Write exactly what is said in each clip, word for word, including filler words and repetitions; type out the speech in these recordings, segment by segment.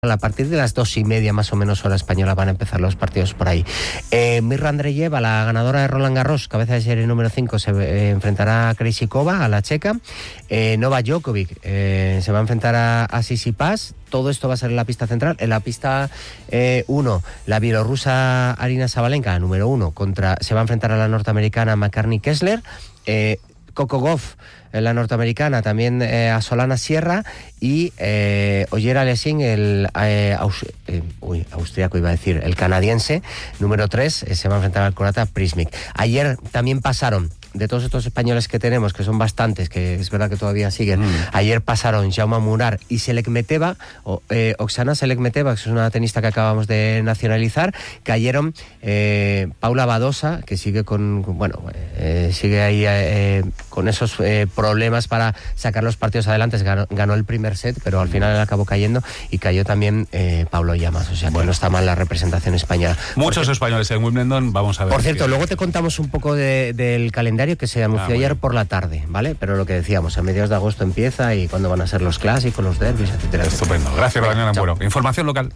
A partir de las dos y media más o menos hora española van a empezar los partidos por ahí. Eh, Mirra Andreeva, la ganadora de Roland Garros, cabeza de serie número cinco, se eh, enfrentará a Krejcikova, a la checa. Eh, Novak Djokovic eh, se va a enfrentar a, a Tsitsipas. Todo esto va a ser en la pista central. En la pista uno, eh, la bielorrusa Aryna Sabalenka, número uno, contra, se va a enfrentar a la norteamericana McCartney Kessler. Eh, Coco Gauff, la norteamericana, también eh, a Solana Sierra, y eh, Ogier Aliassime, el eh, aus, eh, uy, austriaco iba a decir, el canadiense, número tres, eh, se va a enfrentar al croata Prismic. Ayer también pasaron, de todos estos españoles que tenemos, que son bastantes, que es verdad que todavía siguen, mm. ayer pasaron Jaume Munar y Selekmeteva, o, eh, Oksana Selekmeteva, que es una tenista que acabamos de nacionalizar. Cayeron eh, Paula Badosa, que sigue con, bueno, eh, sigue ahí eh, con esos eh, problemas para sacar los partidos adelante. Ganó, ganó el primer set, pero al final acabó cayendo, y cayó también eh, Pablo Llamas, o sea que bueno, no está mal la representación española. Muchos Porque, españoles en Wimbledon, vamos a ver. Por cierto, luego te contamos un poco de, del calendario que se anunció ah, ayer por la tarde, ¿vale? Pero lo que decíamos, a mediados de agosto empieza, y cuándo van a ser los clásicos, los derbis, etcétera. Estupendo. Gracias, Daniel Ambuero. Información local.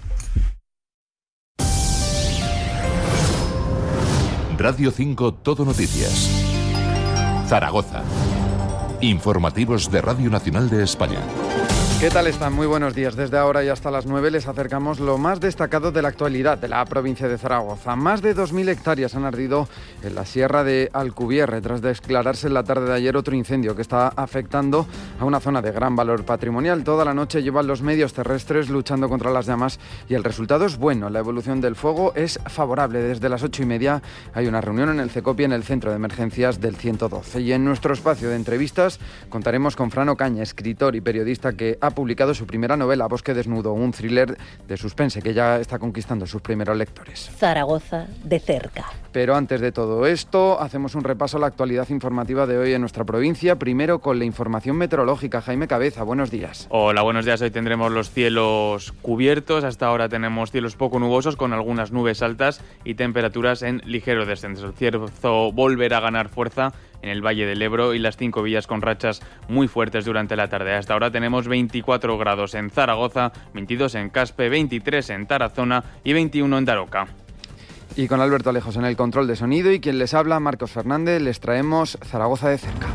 Radio cinco Todo Noticias. Zaragoza. Informativos de Radio Nacional de España. ¿Qué tal están? Muy buenos días. Desde ahora y hasta las nueve les acercamos lo más destacado de la actualidad de la provincia de Zaragoza. Más de dos mil hectáreas han ardido en la sierra de Alcubierre tras declararse en la tarde de ayer otro incendio que está afectando a una zona de gran valor patrimonial. Toda la noche llevan los medios terrestres luchando contra las llamas y el resultado es bueno. La evolución del fuego es favorable. Desde las ocho y media hay una reunión en el CECOPI, en el Centro de Emergencias del ciento doce. Y en nuestro espacio de entrevistas contaremos con Fran Ocaña, escritor y periodista que ha publicado su primera novela, Bosque Desnudo, un thriller de suspense que ya está conquistando sus primeros lectores. Zaragoza de cerca. Pero antes de todo esto, hacemos un repaso a la actualidad informativa de hoy en nuestra provincia, primero con la información meteorológica. Jaime Cabeza, buenos días. Hola, buenos días. Hoy tendremos los cielos cubiertos. Hasta ahora tenemos cielos poco nubosos con algunas nubes altas y temperaturas en ligero descenso. El cierzo volverá a ganar fuerza en el Valle del Ebro y las cinco villas con rachas muy fuertes durante la tarde. Hasta ahora tenemos veinticuatro grados en Zaragoza, veintidós en Caspe, veintitrés en Tarazona y veintiuno en Daroca. Y con Alberto Alejos en el control de sonido y quien les habla, Marcos Fernández, les traemos Zaragoza de cerca.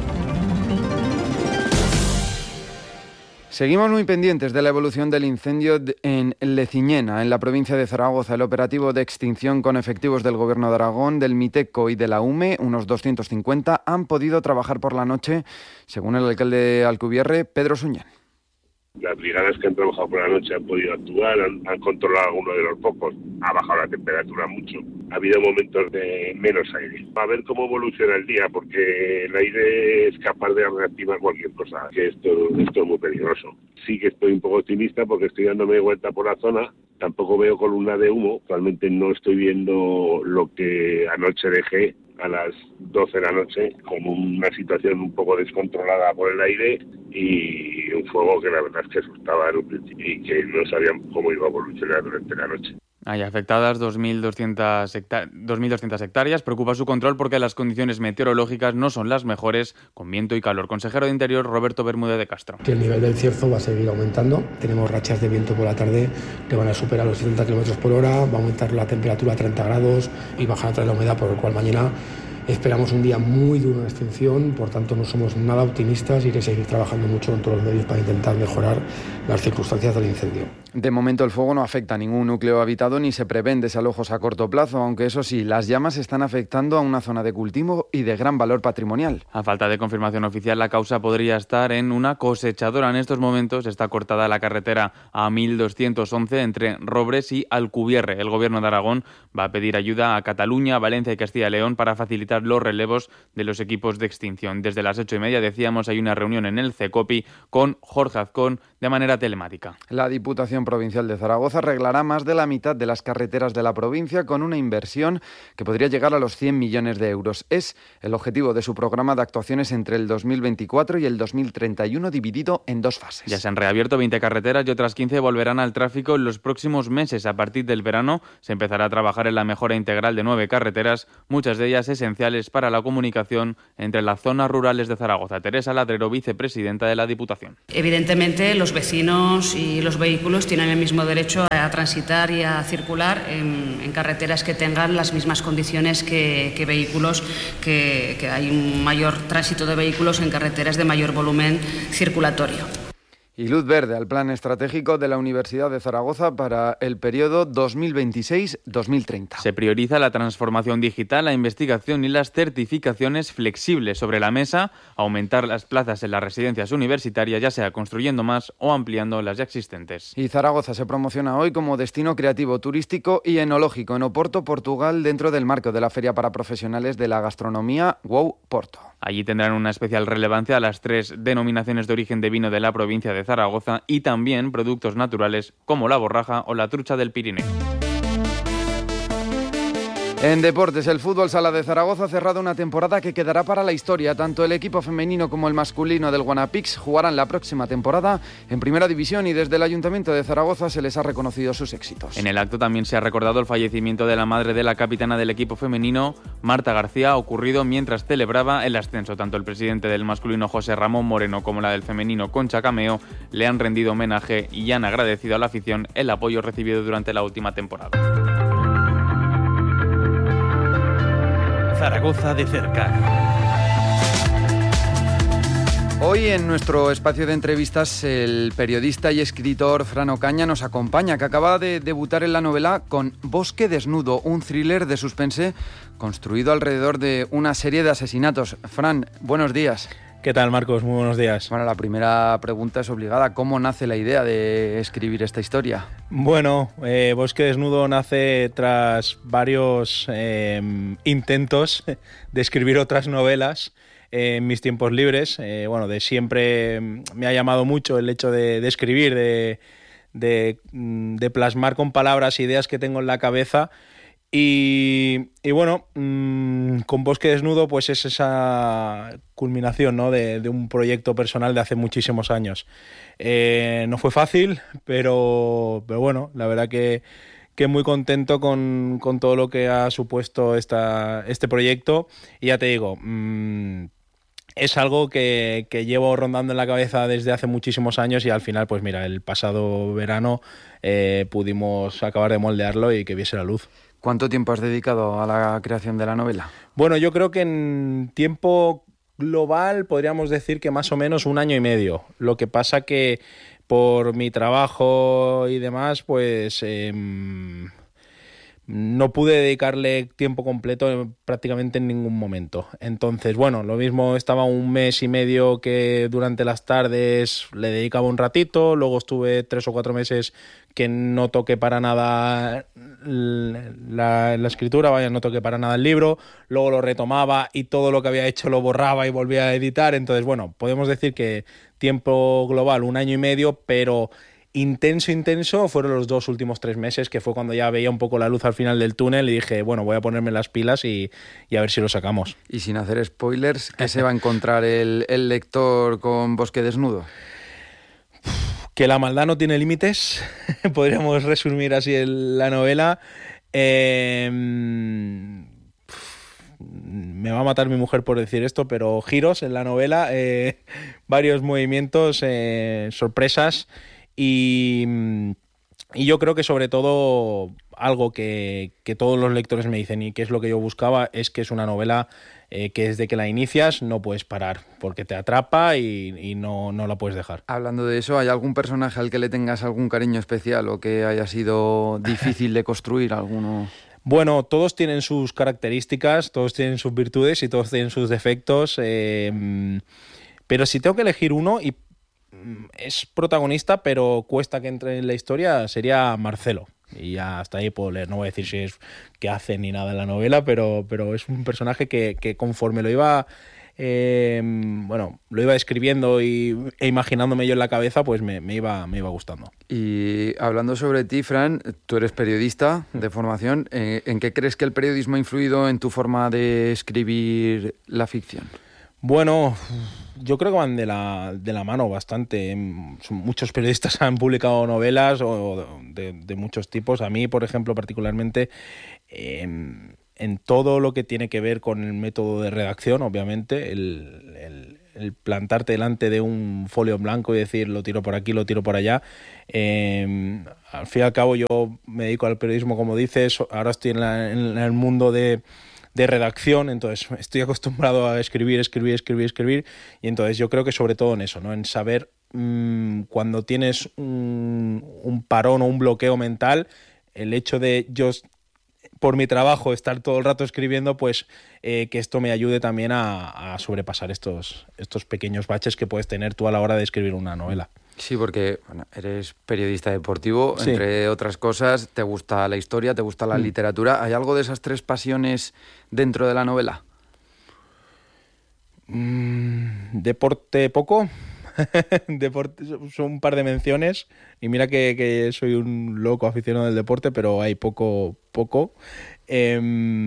Seguimos muy pendientes de la evolución del incendio en Leciñena, en la provincia de Zaragoza. El operativo de extinción con efectivos del Gobierno de Aragón, del MITECO y de la U M E, unos doscientos cincuenta, han podido trabajar por la noche, según el alcalde de Alcubierre, Pedro Suñán. Las brigadas que han trabajado por la noche han podido actuar, han, han controlado algunos de los focos, ha bajado la temperatura mucho, ha habido momentos de menos aire. A ver cómo evoluciona el día, porque el aire es capaz de reactivar cualquier cosa, que esto, esto es muy peligroso. Sí que estoy un poco optimista porque estoy dándome vuelta por la zona, tampoco veo columna de humo, actualmente no estoy viendo lo que anoche dejé a las doce de la noche, con una situación un poco descontrolada por el aire y un fuego que la verdad es que asustaba en un principio y que no sabían cómo iba a evolucionar durante la noche. Hay afectadas dos mil doscientas hectáreas. Preocupa su control porque las condiciones meteorológicas no son las mejores, con viento y calor. Consejero de Interior, Roberto Bermúdez de Castro. Que el nivel del cierzo va a seguir aumentando. Tenemos rachas de viento por la tarde que van a superar los setenta kilómetros por hora. Va a aumentar la temperatura a treinta grados y bajar otra la humedad, por lo cual mañana esperamos un día muy duro de extinción. Por tanto, no somos nada optimistas y hay que seguir trabajando mucho en todos los medios para intentar mejorar las circunstancias del incendio. De momento el fuego no afecta a ningún núcleo habitado ni se prevén desalojos a corto plazo, aunque eso sí, las llamas están afectando a una zona de cultivo y de gran valor patrimonial. A falta de confirmación oficial, la causa podría estar en una cosechadora. En estos momentos está cortada la carretera A mil doscientos once entre Robres y Alcubierre. El Gobierno de Aragón va a pedir ayuda a Cataluña, Valencia y Castilla y León para facilitar los relevos de los equipos de extinción. Desde las ocho y media, decíamos, hay una reunión en el CECOPI con Jorge Azcón de manera telemática. La Diputación Provincial de Zaragoza arreglará más de la mitad de las carreteras de la provincia con una inversión que podría llegar a los cien millones de euros. Es el objetivo de su programa de actuaciones entre el dos mil veinticuatro y el dos mil treinta y uno, dividido en dos fases. Ya se han reabierto veinte carreteras y otras quince volverán al tráfico en los próximos meses. A partir del verano se empezará a trabajar en la mejora integral de nueve carreteras, muchas de ellas esenciales para la comunicación entre las zonas rurales de Zaragoza. Teresa Ladrero, vicepresidenta de la Diputación. Evidentemente, los vecinos y los vehículos tienen el mismo derecho a transitar y a circular en, en carreteras que tengan las mismas condiciones que, que vehículos, que, que hay un mayor tránsito de vehículos en carreteras de mayor volumen circulatorio. Y luz verde al plan estratégico de la Universidad de Zaragoza para el periodo dos mil veintiséis dos mil treinta. Se prioriza la transformación digital, la investigación y las certificaciones flexibles sobre la mesa, aumentar las plazas en las residencias universitarias, ya sea construyendo más o ampliando las ya existentes. Y Zaragoza se promociona hoy como destino creativo, turístico y enológico en Oporto, Portugal, dentro del marco de la Feria para Profesionales de la Gastronomía Wow Porto. Allí tendrán una especial relevancia las tres denominaciones de origen de vino de la provincia de Zaragoza y también productos naturales como la borraja o la trucha del Pirineo. En deportes, el fútbol sala de Zaragoza ha cerrado una temporada que quedará para la historia. Tanto el equipo femenino como el masculino del Guanapix jugarán la próxima temporada en Primera División y desde el Ayuntamiento de Zaragoza se les ha reconocido sus éxitos. En el acto también se ha recordado el fallecimiento de la madre de la capitana del equipo femenino, Marta García, ocurrido mientras celebraba el ascenso. Tanto el presidente del masculino, José Ramón Moreno, como la del femenino, Concha Cameo, le han rendido homenaje y han agradecido a la afición el apoyo recibido durante la última temporada. Zaragoza de cerca. Hoy en nuestro espacio de entrevistas el periodista y escritor Fran Ocaña nos acompaña, que acaba de debutar en la novela con Bosque desnudo, un thriller de suspense construido alrededor de una serie de asesinatos. Fran, buenos días. ¿Qué tal, Marcos? Muy buenos días. Bueno, la primera pregunta es obligada. ¿Cómo nace la idea de escribir esta historia? Bueno, eh, Bosque desnudo nace tras varios eh, intentos de escribir otras novelas eh, en mis tiempos libres. Eh, bueno, de siempre me ha llamado mucho el hecho de, de escribir, de, de, de plasmar con palabras ideas que tengo en la cabeza. Y, y bueno, mmm, con Bosque desnudo pues es esa culminación, ¿no? de, de un proyecto personal de hace muchísimos años. Eh, no fue fácil, pero, pero bueno, la verdad que, que muy contento con, con todo lo que ha supuesto esta, este proyecto. Y ya te digo, mmm, es algo que, que llevo rondando en la cabeza desde hace muchísimos años y al final, pues mira, el pasado verano eh, pudimos acabar de moldearlo y que viese la luz. ¿Cuánto tiempo has dedicado a la creación de la novela? Bueno, yo creo que en tiempo global podríamos decir que más o menos un año y medio. Lo que pasa que por mi trabajo y demás, pues eh, no pude dedicarle tiempo completo prácticamente en ningún momento. Entonces, bueno, lo mismo estaba un mes y medio que durante las tardes le dedicaba un ratito, luego estuve tres o cuatro meses que no toqué para nada la, la escritura, vaya, no toqué para nada el libro, luego lo retomaba y todo lo que había hecho lo borraba y volvía a editar. Entonces, bueno, podemos decir que tiempo global un año y medio, pero intenso, intenso fueron los dos últimos tres meses, que fue cuando ya veía un poco la luz al final del túnel y dije, bueno, voy a ponerme las pilas y, y a ver si lo sacamos. Y sin hacer spoilers, ¿qué se va a encontrar el, el lector con Bosque desnudo? Que la maldad no tiene límites, podríamos resumir así el, la novela. Eh, me va a matar mi mujer por decir esto, pero giros en la novela, eh, varios movimientos, eh, sorpresas y, y yo creo que sobre todo algo que, que todos los lectores me dicen y que es lo que yo buscaba, es que es una novela Eh, que desde que la inicias no puedes parar, porque te atrapa y, y no, no la puedes dejar. Hablando de eso, ¿hay algún personaje al que le tengas algún cariño especial o que haya sido difícil de construir? ¿Alguno? Bueno, todos tienen sus características, todos tienen sus virtudes y todos tienen sus defectos, eh, pero si tengo que elegir uno, y es protagonista pero cuesta que entre en la historia, sería Marcelo. Y ya hasta ahí puedo leer, no voy a decir si es que hace ni nada en la novela, pero, pero es un personaje que, que conforme lo iba eh, bueno, lo iba escribiendo y, e imaginándome yo en la cabeza, pues me, me, iba, me iba gustando. Y hablando sobre ti, Fran, tú eres periodista de formación. ¿En qué crees que el periodismo ha influido en tu forma de escribir la ficción? Bueno, yo creo que van de la, de la mano bastante. Muchos periodistas han publicado novelas o de, de muchos tipos. A mí, por ejemplo, particularmente, eh, en todo lo que tiene que ver con el método de redacción, obviamente, el, el, el plantarte delante de un folio en blanco y decir lo tiro por aquí, lo tiro por allá. Eh, al fin y al cabo yo me dedico al periodismo, como dices, ahora estoy en, la, en el mundo de, de redacción, entonces estoy acostumbrado a escribir, escribir, escribir, escribir, y entonces yo creo que sobre todo en eso, ¿no? En saber mmm, cuando tienes un, un parón o un bloqueo mental, el hecho de yo por mi trabajo estar todo el rato escribiendo, pues eh, que esto me ayude también a, a sobrepasar estos, estos pequeños baches que puedes tener tú a la hora de escribir una novela. Sí, porque bueno, eres periodista deportivo, sí. Entre otras cosas, te gusta la historia, te gusta la mm. literatura. ¿Hay algo de esas tres pasiones dentro de la novela? Mm, deporte poco. Deporte, son un par de menciones y mira que, que soy un loco aficionado del deporte, pero hay poco poco eh,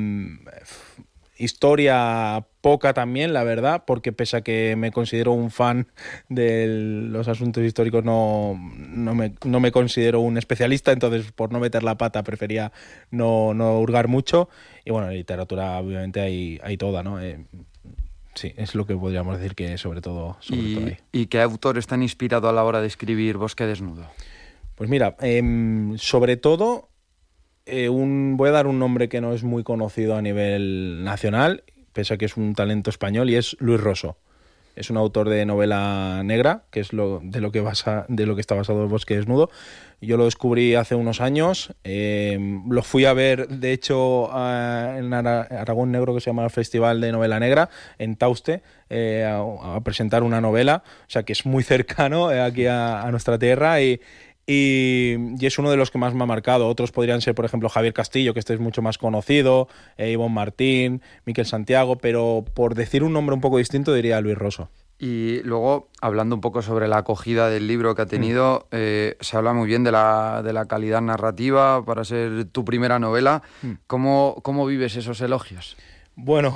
historia poca también, la verdad, porque pese a que me considero un fan de los asuntos históricos, no, no, me, no me considero un especialista, entonces por no meter la pata prefería no, no hurgar mucho. Y bueno, en literatura obviamente hay, hay toda, ¿no? Eh, Sí, es lo que podríamos decir que sobre todo, sobre ¿Y, todo ahí. ¿Y qué autor está inspirado a la hora de escribir Bosque desnudo? Pues mira, eh, sobre todo, eh, un, voy a dar un nombre que no es muy conocido a nivel nacional, pese a que es un talento español, y es Luis Rosso. Es un autor de novela negra, que es lo, de, lo que basa, de lo que está basado el Bosque desnudo. Yo lo descubrí hace unos años, eh, lo fui a ver, de hecho, a, en Ara, Aragón Negro, que se llama el Festival de Novela Negra, en Tauste, eh, a, a presentar una novela, o sea que es muy cercano eh, aquí a, a nuestra tierra y... Y, y es uno de los que más me ha marcado. Otros podrían ser, por ejemplo, Javier Castillo, que este es mucho más conocido, eh, Ivonne Martín, Miquel Santiago, pero por decir un nombre un poco distinto diría Luis Rosso. Y luego, hablando un poco sobre la acogida del libro que ha tenido, mm. eh, se habla muy bien de la, de la calidad narrativa para ser tu primera novela. Mm. ¿Cómo, cómo vives esos elogios? Bueno,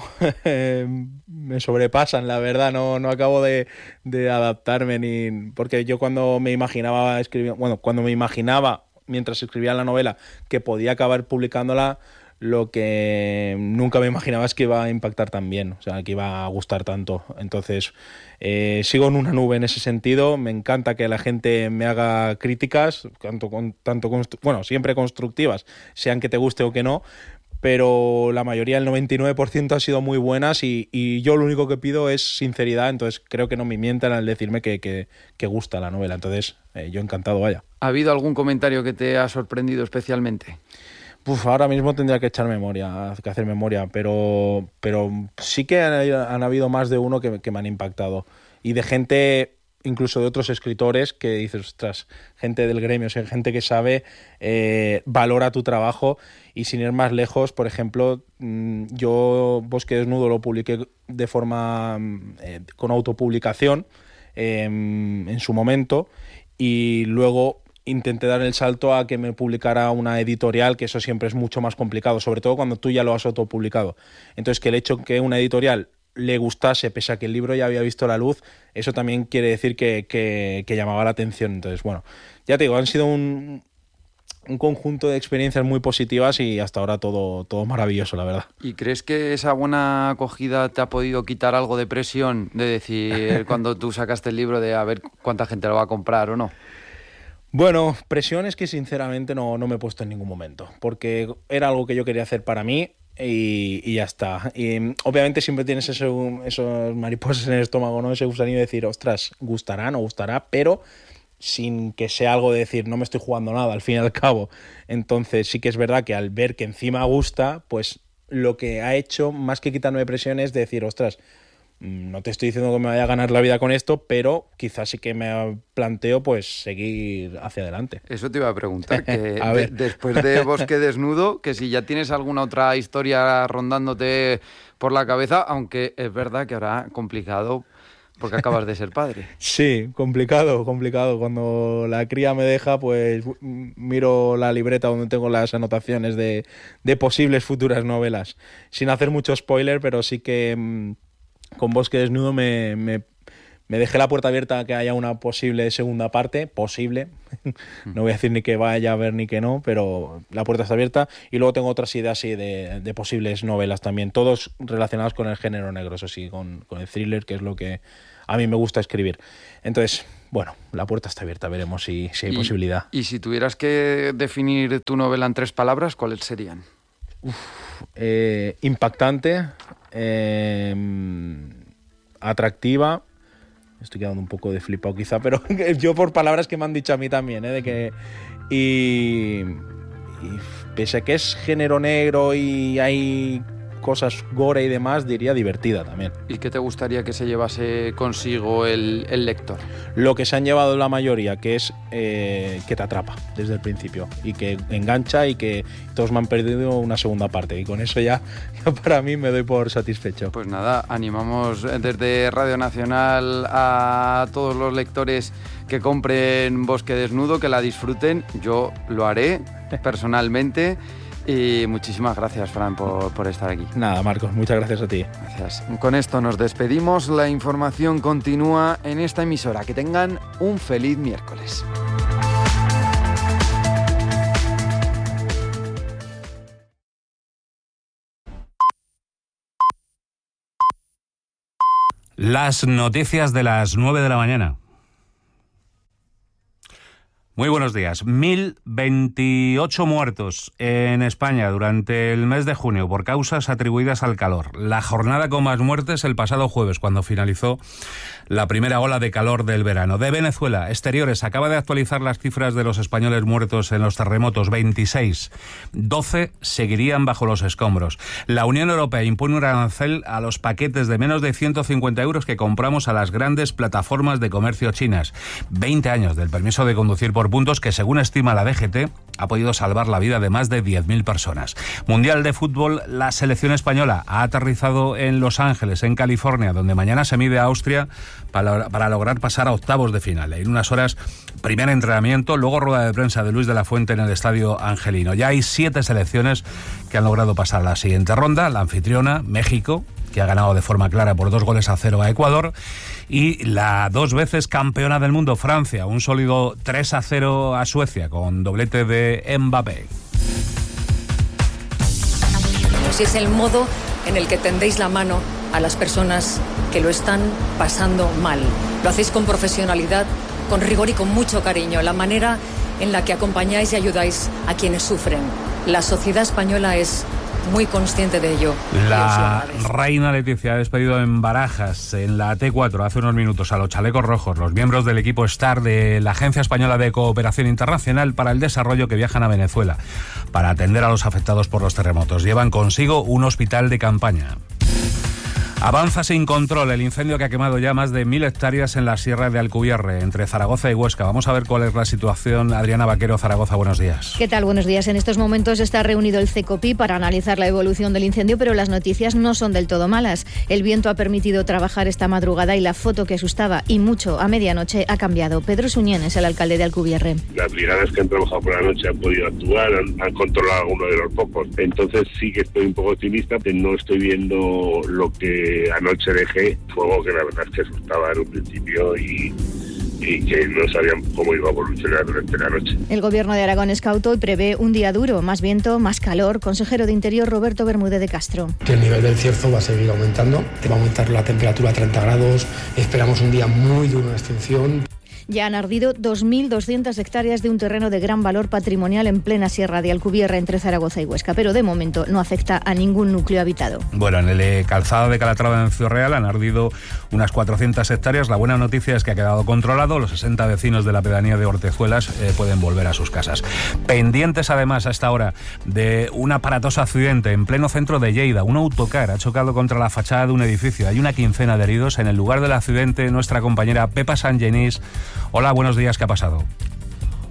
me sobrepasan, la verdad, no, no acabo de, de adaptarme ni porque yo cuando me imaginaba escribir, bueno, cuando me imaginaba mientras escribía la novela que podía acabar publicándola, lo que nunca me imaginaba es que iba a impactar tan bien, o sea, que iba a gustar tanto. Entonces, eh, sigo en una nube en ese sentido. Me encanta que la gente me haga críticas, tanto, tanto bueno, siempre constructivas, sean que te guste o que no, pero la mayoría, el noventa y nueve por ciento, ha sido muy buenas y, y yo lo único que pido es sinceridad, entonces creo que no me mientan al decirme que, que, que gusta la novela, entonces eh, yo encantado, vaya. ¿Ha habido algún comentario que te ha sorprendido especialmente? Uf, ahora mismo tendría que echar memoria, que hacer memoria, pero, pero sí que han, han habido más de uno que, que me han impactado y de gente... incluso de otros escritores que dices, ostras, gente del gremio, o sea, gente que sabe, eh, valora tu trabajo y sin ir más lejos, por ejemplo, yo Bosque desnudo lo publiqué de forma eh, con autopublicación eh, en su momento y luego intenté dar el salto a que me publicara una editorial, que eso siempre es mucho más complicado, sobre todo cuando tú ya lo has autopublicado. Entonces, que el hecho que una editorial le gustase, pese a que el libro ya había visto la luz, eso también quiere decir que, que, que llamaba la atención. Entonces, bueno, ya te digo, han sido un, un conjunto de experiencias muy positivas y hasta ahora todo, todo maravilloso, la verdad. ¿Y crees que esa buena acogida te ha podido quitar algo de presión de decir, cuando tú sacaste el libro, de a ver cuánta gente lo va a comprar o no? Bueno, presión es que sinceramente no, no me he puesto en ningún momento, porque era algo que yo quería hacer para mí. Y, y ya está. Y obviamente siempre tienes eso, esos mariposas en el estómago, ¿no? Ese gusanillo de decir, ostras, gustará, no gustará, pero sin que sea algo de decir, no me estoy jugando nada, al fin y al cabo. Entonces sí que es verdad que al ver que encima gusta, pues lo que ha hecho, más que quitarme presión, es decir, ostras, no te estoy diciendo que me vaya a ganar la vida con esto, pero quizás sí que me planteo pues seguir hacia adelante. Eso te iba a preguntar, que a ver. De, después de Bosque desnudo, que si ya tienes alguna otra historia rondándote por la cabeza, aunque es verdad que ahora complicado porque acabas de ser padre. Sí, complicado, complicado. Cuando la cría me deja, pues miro la libreta donde tengo las anotaciones de, de posibles futuras novelas. Sin hacer mucho spoiler, pero sí que... con Bosque desnudo me, me, me dejé la puerta abierta a que haya una posible segunda parte, posible, no voy a decir ni que vaya a haber ni que no, pero la puerta está abierta. Y luego tengo otras ideas sí, de, de posibles novelas también, todos relacionados con el género negro, eso sí, con, con el thriller, que es lo que a mí me gusta escribir. Entonces, bueno, la puerta está abierta, veremos si, si hay y, posibilidad. Y si tuvieras que definir tu novela en tres palabras, ¿cuáles serían? Uf, eh, impactante, eh, atractiva. Estoy quedando un poco de flipado quizá, pero yo por palabras que me han dicho a mí también, ¿eh? De que y, y pese a que es género negro y hay cosas gore y demás, diría divertida también. ¿Y qué te gustaría que se llevase consigo el, el lector? Lo que se han llevado la mayoría, que es eh, que te atrapa desde el principio y que engancha y que todos me han perdido una segunda parte, y con eso ya, ya para mí me doy por satisfecho. Pues nada, animamos desde Radio Nacional a todos los lectores que compren Bosque Desnudo, que la disfruten. Yo lo haré personalmente. Y muchísimas gracias, Fran, por, por estar aquí. Nada, Marcos, muchas gracias a ti. Gracias. Con esto nos despedimos. La información continúa en esta emisora. Que tengan un feliz miércoles. Las noticias de las nueve de la mañana. Muy buenos días. mil veintiocho muertos en España durante el mes de junio por causas atribuidas al calor. La jornada con más muertes el pasado jueves, cuando finalizó la primera ola de calor del verano. De Venezuela, Exteriores acaba de actualizar las cifras de los españoles muertos en los terremotos. veintiséis. doce seguirían bajo los escombros. La Unión Europea impone un arancel a los paquetes de menos de ciento cincuenta euros que compramos a las grandes plataformas de comercio chinas. veinte años del permiso de conducir por puntos que, según estima la D G T, ha podido salvar la vida de más de diez mil personas. Mundial de fútbol, la selección española ha aterrizado en Los Ángeles, en California, donde mañana se mide a Austria para, para lograr pasar a octavos de final. En unas horas, primer entrenamiento, luego rueda de prensa de Luis de la Fuente en el Estadio Angelino. Ya hay siete selecciones que han logrado pasar a la siguiente ronda. La anfitriona, México, que ha ganado de forma clara por dos goles a cero a Ecuador, y la dos veces campeona del mundo, Francia, un sólido tres a cero a Suecia con doblete de Mbappé. Si es el modo en el que tendéis la mano a las personas que lo están pasando mal. Lo hacéis con profesionalidad, con rigor y con mucho cariño. La manera en la que acompañáis y ayudáis a quienes sufren. La sociedad española es muy consciente de ello. La reina Leticia ha despedido en Barajas, en la T cuatro, hace unos minutos, a los chalecos rojos, los miembros del equipo STAR de la Agencia Española de Cooperación Internacional para el Desarrollo, que viajan a Venezuela para atender a los afectados por los terremotos. Llevan consigo un hospital de campaña. Avanza sin control el incendio que ha quemado ya más de mil hectáreas en la Sierra de Alcubierre, entre Zaragoza y Huesca. Vamos a ver cuál es la situación. Adriana Vaquero, Zaragoza, buenos días. ¿Qué tal? Buenos días. En estos momentos está reunido el CECOPI para analizar la evolución del incendio, pero las noticias no son del todo malas. El viento ha permitido trabajar esta madrugada y la foto que asustaba y mucho a medianoche ha cambiado. Pedro Suñén es el alcalde de Alcubierre. Las brigadas que han trabajado por la noche han podido actuar, han, han controlado algunos de los pocos. Entonces sí que estoy un poco optimista, pero no estoy viendo lo que anoche dejé, fuego que la verdad es que asustaba en un principio y, y que no sabían cómo iba a evolucionar durante la noche. El Gobierno de Aragón es cauto y prevé un día duro, más viento, más calor. Consejero de Interior Roberto Bermúdez de Castro. Que el nivel del Cierzo va a seguir aumentando, va a aumentar la temperatura a treinta grados, esperamos un día muy duro de extinción. Ya han ardido dos mil doscientas hectáreas de un terreno de gran valor patrimonial en plena Sierra de Alcubierre, entre Zaragoza y Huesca, pero de momento no afecta a ningún núcleo habitado. Bueno, en el calzado de Calatrava, en Ciudad Real, han ardido unas cuatrocientas hectáreas. La buena noticia es que ha quedado controlado. Los sesenta vecinos de la pedanía de Ortezuelas eh, pueden volver a sus casas. Pendientes, además, a esta hora de un aparatoso accidente en pleno centro de Lleida. Un autocar ha chocado contra la fachada de un edificio. Hay una quincena de heridos. En el lugar del accidente, nuestra compañera Pepa Sangenís. Hola, buenos días, ¿qué ha pasado?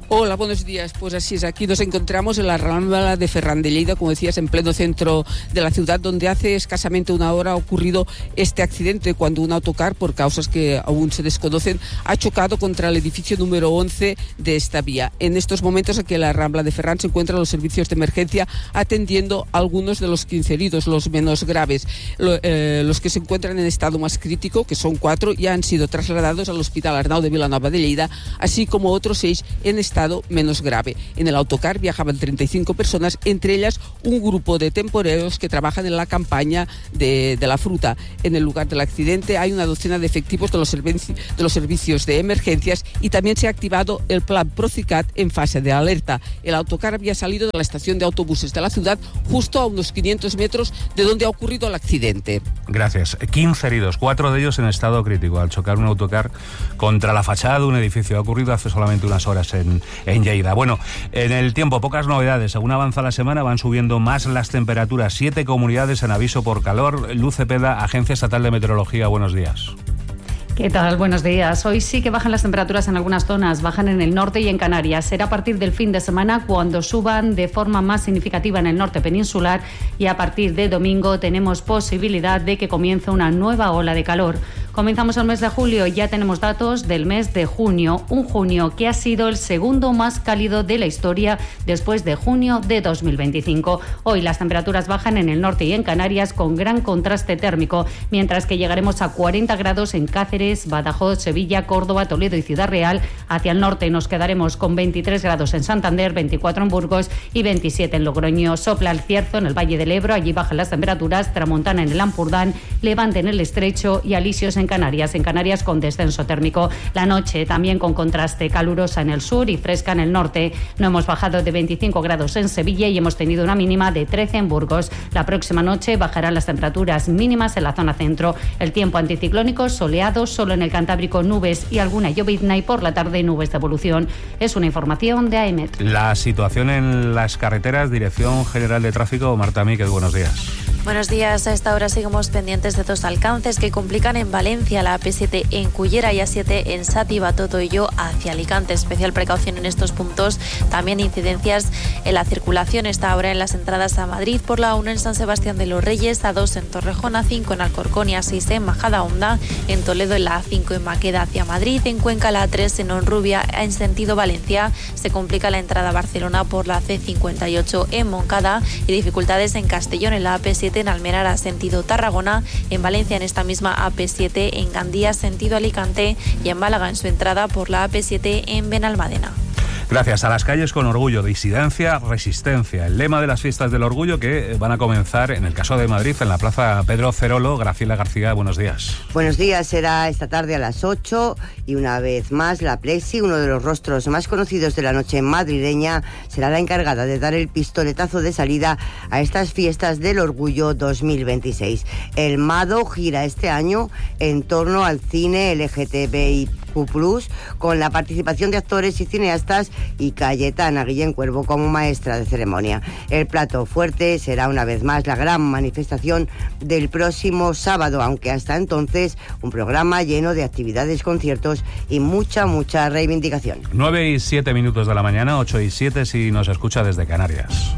Hola, buenos días. Pues así es, aquí nos encontramos en la Rambla de Ferran de Lleida, como decías, en pleno centro de la ciudad, donde hace escasamente una hora ha ocurrido este accidente cuando un autocar, por causas que aún se desconocen, ha chocado contra el edificio número once de esta vía. En estos momentos aquí en la Rambla de Ferran se encuentran los servicios de emergencia atendiendo a algunos de los quince heridos, los menos graves. Lo, eh, los que se encuentran en estado más crítico, que son cuatro, ya han sido trasladados al Hospital Arnau de Vilanova de Lleida, así como otros seis en estado menos grave. En el autocar viajaban treinta y cinco personas, entre ellas un grupo de temporeros que trabajan en la campaña de, de la fruta. En el lugar del accidente hay una docena de efectivos de los, servici de los servicios de emergencias y también se ha activado el plan Procicat en fase de alerta. El autocar había salido de la estación de autobuses de la ciudad justo a unos quinientos metros de donde ha ocurrido el accidente. Gracias. quince heridos, cuatro de ellos en estado crítico, al chocar un autocar contra la fachada de un edificio. Ha ocurrido hace solamente unas horas en en Lleida. Bueno, en el tiempo, pocas novedades. Según avanza la semana, van subiendo más las temperaturas. Siete comunidades en aviso por calor. Luz Cepeda, Agencia Estatal de Meteorología, buenos días. ¿Qué tal? Buenos días. Hoy sí que bajan las temperaturas en algunas zonas, bajan en el norte y en Canarias. Será a partir del fin de semana cuando suban de forma más significativa en el norte peninsular y a partir de domingo tenemos posibilidad de que comience una nueva ola de calor. Comenzamos el mes de julio y ya tenemos datos del mes de junio, un junio que ha sido el segundo más cálido de la historia después de junio de dos mil veinticinco. Hoy las temperaturas bajan en el norte y en Canarias con gran contraste térmico, mientras que llegaremos a cuarenta grados en Cáceres, Badajoz, Sevilla, Córdoba, Toledo y Ciudad Real. Hacia el norte nos quedaremos con veintitrés grados en Santander, veinticuatro en Burgos y veintisiete en Logroño. Sopla el cierzo en el Valle del Ebro, allí bajan las temperaturas, tramontana en el Ampurdán, levante en el Estrecho y alisios en Canarias, en Canarias con descenso térmico. La noche también con contraste, calurosa en el sur y fresca en el norte. No hemos bajado de veinticinco grados en Sevilla y hemos tenido una mínima de trece en Burgos. La próxima noche bajarán las temperaturas mínimas en la zona centro. El tiempo anticiclónico soleado, solo en el Cantábrico nubes y alguna llovizna y por la tarde nubes de evolución. Es una información de AEMET. La situación en las carreteras, Dirección General de Tráfico, Marta Míquez, buenos días. Buenos días. A esta hora seguimos pendientes de dos alcances que complican en Valencia, la A P siete en Cullera y A siete en Sátiva, Totoyo hacia Alicante. Especial precaución en estos puntos. También incidencias en la circulación esta hora en las entradas a Madrid por la uno en San Sebastián de los Reyes, A dos en Torrejón, A cinco en Alcorcón y A seis en Majadahonda, en Toledo en la A cinco en Maqueda hacia Madrid, en Cuenca la A tres en Honrubia en sentido Valencia. Se complica la entrada a Barcelona por la C cincuenta y ocho en Moncada y dificultades en Castellón en la A P siete en Almenara sentido Tarragona, en Valencia en esta misma A P siete en Gandía sentido Alicante y en Málaga en su entrada por la A P siete en Benalmádena. Gracias. A las calles con orgullo, disidencia, resistencia. El lema de las fiestas del orgullo que van a comenzar, en el caso de Madrid, en la Plaza Pedro Cerolo. Graciela García, buenos días. Buenos días. Será esta tarde a las ocho y una vez más la Plexi, uno de los rostros más conocidos de la noche madrileña, será la encargada de dar el pistoletazo de salida a estas fiestas del orgullo dos mil veintiséis. El Mado gira este año en torno al cine L G T B I Q plus, con la participación de actores y cineastas y Cayetana Guillén Cuervo como maestra de ceremonia. El plato fuerte será una vez más la gran manifestación del próximo sábado, aunque hasta entonces un programa lleno de actividades, conciertos y mucha, mucha reivindicación. nueve y siete minutos de la mañana, ocho y siete si nos escucha desde Canarias.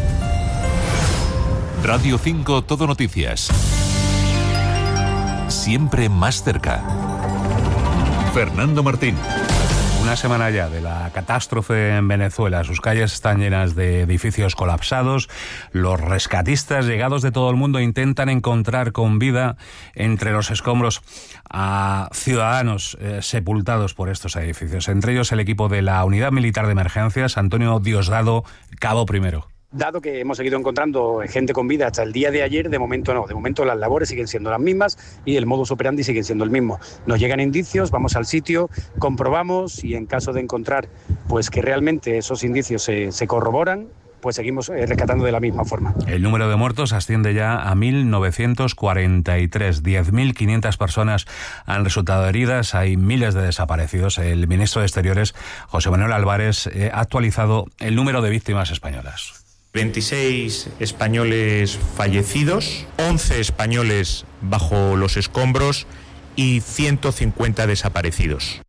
Radio cinco Todo Noticias. Siempre más cerca. Fernando Martín. Una semana ya de la catástrofe en Venezuela. Sus calles están llenas de edificios colapsados. Los rescatistas llegados de todo el mundo intentan encontrar con vida entre los escombros a ciudadanos eh, sepultados por estos edificios. Entre ellos el equipo de la Unidad Militar de Emergencias, Antonio Diosdado, cabo primero. Dado que hemos seguido encontrando gente con vida hasta el día de ayer, de momento no, de momento las labores siguen siendo las mismas y el modus operandi sigue siendo el mismo. Nos llegan indicios, vamos al sitio, comprobamos y en caso de encontrar pues que realmente esos indicios se, se corroboran, pues seguimos rescatando de la misma forma. El número de muertos asciende ya a mil novecientos cuarenta y tres. diez mil quinientas personas han resultado heridas, hay miles de desaparecidos. El ministro de Exteriores, José Manuel Álvarez, ha actualizado el número de víctimas españolas. veintiséis españoles fallecidos, once españoles bajo los escombros y ciento cincuenta desaparecidos.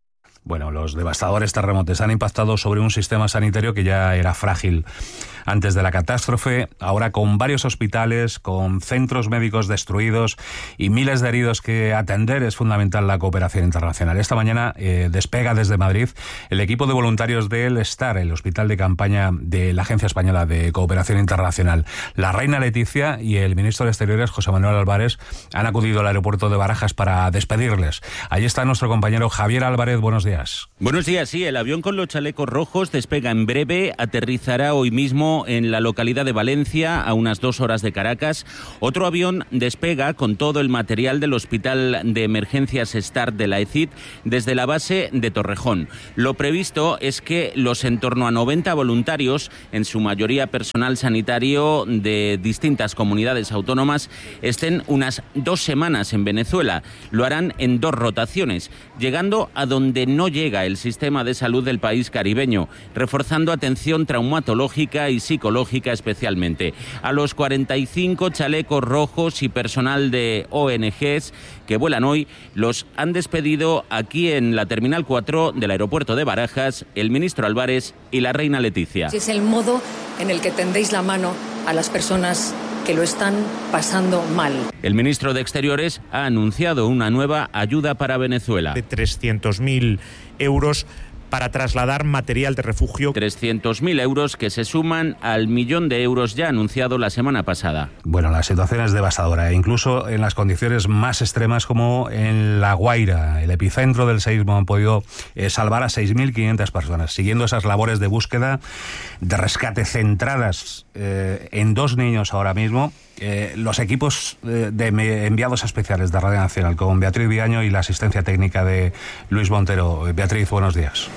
Bueno, los devastadores terremotos han impactado sobre un sistema sanitario que ya era frágil antes de la catástrofe, ahora con varios hospitales, con centros médicos destruidos y miles de heridos que atender. Es fundamental la cooperación internacional. Esta mañana eh, despega desde Madrid el equipo de voluntarios del STAR, el hospital de campaña de la Agencia Española de Cooperación Internacional. La reina Leticia y el ministro de Exteriores, José Manuel Álvarez, han acudido al aeropuerto de Barajas para despedirles. Allí está nuestro compañero Javier Álvarez. Buenos días. Buenos días, sí. El avión con los chalecos rojos despega en breve, aterrizará hoy mismo en la localidad de Valencia, a unas dos horas de Caracas. Otro avión despega con todo el material del Hospital de Emergencias STAR de la E C I T desde la base de Torrejón. Lo previsto es que los en torno a noventa voluntarios, en su mayoría personal sanitario de distintas comunidades autónomas, estén unas dos semanas en Venezuela. Lo harán en dos rotaciones, llegando a donde no llega el sistema de salud del país caribeño, reforzando atención traumatológica y psicológica especialmente. A los cuarenta y cinco chalecos rojos y personal de O N Ges que vuelan hoy, los han despedido aquí en la Terminal cuatro del aeropuerto de Barajas el ministro Álvarez y la reina Leticia. Es el modo en el que tendéis la mano a las personas que lo están pasando mal. El ministro de Exteriores ha anunciado una nueva ayuda para Venezuela. De trescientos mil euros para trasladar material de refugio. trescientos mil euros que se suman al millón de euros ya anunciado la semana pasada. Bueno, la situación es devastadora, incluso en las condiciones más extremas como en La Guaira. El epicentro del seísmo han podido eh, salvar a seis mil quinientas personas, siguiendo esas labores de búsqueda, de rescate centradas eh, en dos niños ahora mismo. Eh, los equipos eh, de enviados especiales de Radio Nacional con Beatriz Viaño y la asistencia técnica de Luis Montero. Beatriz, buenos días.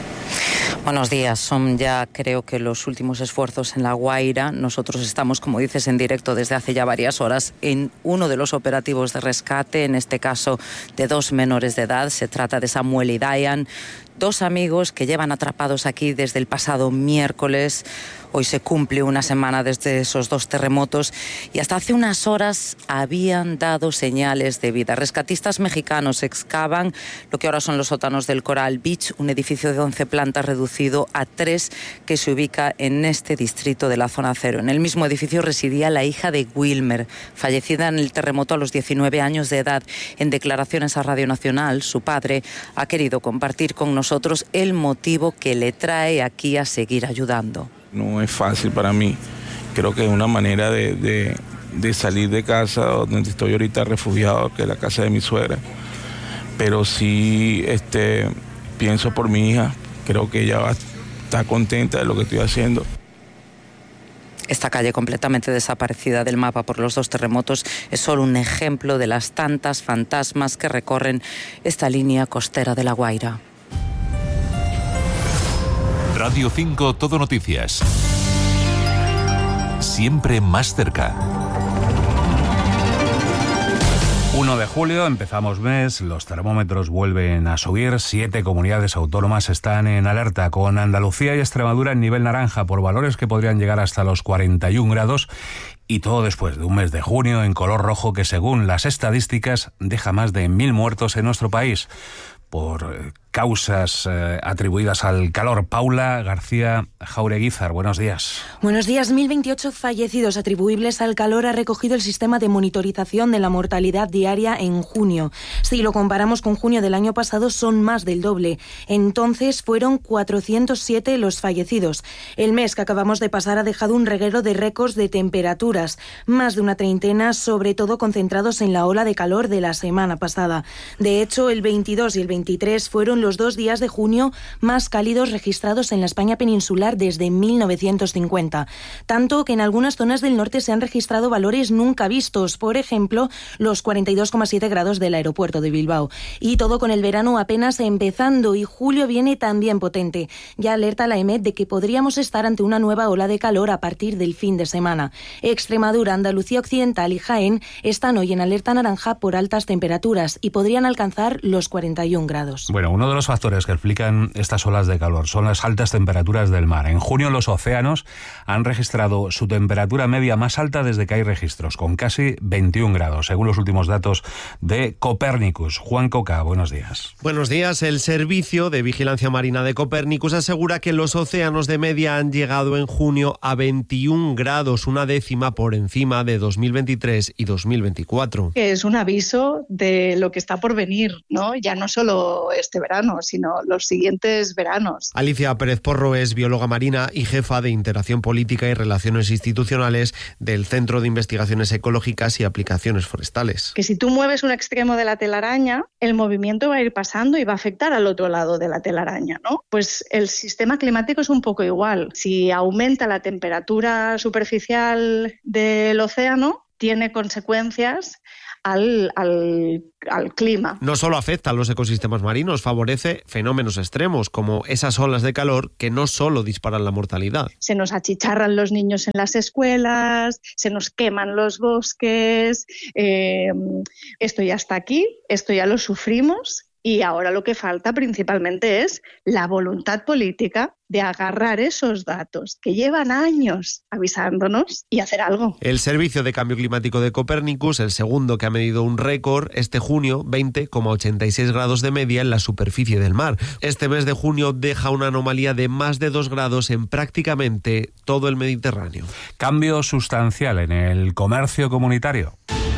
Buenos días. Son ya creo que los últimos esfuerzos en La Guaira. Nosotros estamos, como dices, en directo desde hace ya varias horas en uno de los operativos de rescate, en este caso de dos menores de edad. Se trata de Samuel y Diane, dos amigos que llevan atrapados aquí desde el pasado miércoles. Hoy se cumple una semana desde esos dos terremotos y hasta hace unas horas habían dado señales de vida. Rescatistas mexicanos excavan lo que ahora son los sótanos del Coral Beach, un edificio de once plantas reducido a tres que se ubica en este distrito de la zona cero. En el mismo edificio residía la hija de Wilmer, fallecida en el terremoto a los diecinueve años de edad. En declaraciones a Radio Nacional, su padre ha querido compartir con nosotros el motivo que le trae aquí a seguir ayudando. No es fácil para mí. Creo que es una manera de, de, de salir de casa, donde estoy ahorita refugiado, que es la casa de mi suegra. Pero sí este, pienso por mi hija. Creo que ella va a estar contenta de lo que estoy haciendo. Esta calle completamente desaparecida del mapa por los dos terremotos es solo un ejemplo de las tantas fantasmas que recorren esta línea costera de La Guaira. Radio cinco Todo Noticias. Siempre más cerca. uno de julio, empezamos mes, los termómetros vuelven a subir, siete comunidades autónomas están en alerta, con Andalucía y Extremadura en nivel naranja por valores que podrían llegar hasta los cuarenta y un grados, y todo después de un mes de junio en color rojo que, según las estadísticas, deja más de mil muertos en nuestro país por causas eh, atribuidas al calor. Paula García Jaureguizar, buenos días. Buenos días. mil veintiocho fallecidos atribuibles al calor ha recogido el sistema de monitorización de la mortalidad diaria en junio. Si lo comparamos con junio del año pasado, son más del doble. Entonces fueron cuatrocientos siete los fallecidos. El mes que acabamos de pasar ha dejado un reguero de récords de temperaturas, más de una treintena, sobre todo concentrados en la ola de calor de la semana pasada. De hecho, el veintidós y el veintitrés fueron los dos días de junio más cálidos registrados en la España peninsular desde mil novecientos cincuenta. Tanto que en algunas zonas del norte se han registrado valores nunca vistos, por ejemplo, los cuarenta y dos coma siete grados del aeropuerto de Bilbao. Y todo con el verano apenas empezando, y julio viene también potente. Ya alerta la EMET de que podríamos estar ante una nueva ola de calor a partir del fin de semana. Extremadura, Andalucía Occidental y Jaén están hoy en alerta naranja por altas temperaturas y podrían alcanzar los cuarenta y un grados. Bueno, uno Uno de los factores que explican estas olas de calor son las altas temperaturas del mar. En junio los océanos han registrado su temperatura media más alta desde que hay registros, con casi veintiún grados, según los últimos datos de Copernicus. Juan Coca, buenos días. Buenos días. El Servicio de Vigilancia Marina de Copernicus asegura que los océanos de media han llegado en junio a veintiún grados, una décima por encima de dos mil veintitrés y dos mil veinticuatro. Es un aviso de lo que está por venir, ¿no? Ya no solo este verano, sino los siguientes veranos. Alicia Pérez Porro es bióloga marina y jefa de Interacción Política y Relaciones Institucionales del Centro de Investigaciones Ecológicas y Aplicaciones Forestales. Que si tú mueves un extremo de la telaraña, el movimiento va a ir pasando y va a afectar al otro lado de la telaraña, ¿no? Pues el sistema climático es un poco igual. Si aumenta la temperatura superficial del océano, tiene consecuencias Al, al, al clima. No solo afecta a los ecosistemas marinos, favorece fenómenos extremos como esas olas de calor que no solo disparan la mortalidad. Se nos achicharran los niños en las escuelas, se nos queman los bosques, eh, esto ya está aquí, esto ya lo sufrimos. Y ahora lo que falta principalmente es la voluntad política de agarrar esos datos que llevan años avisándonos y hacer algo. El Servicio de Cambio Climático de Copernicus, el segundo que ha medido un récord, este junio, veinte coma ochenta y seis grados de media en la superficie del mar. Este mes de junio deja una anomalía de más de dos grados en prácticamente todo el Mediterráneo. Cambio sustancial en el comercio comunitario.